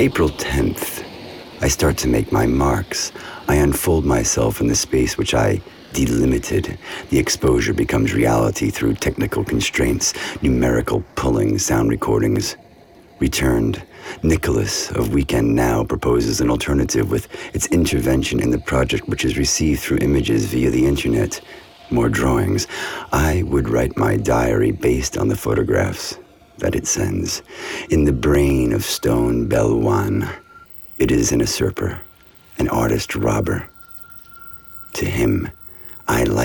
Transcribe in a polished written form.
April 10th. I start to make my marks. I unfold myself in the space which I delimited. The exposure becomes reality through technical constraints, numerical pulling, sound recordings. Returned, Nicholas of Weekend Now proposes an alternative with its intervention in the project which is received through images via the internet. More drawings. I would write my diary based on the photographs that it sends. In the brain of Stone Belwan, it is an usurper, an artist robber. To him, I like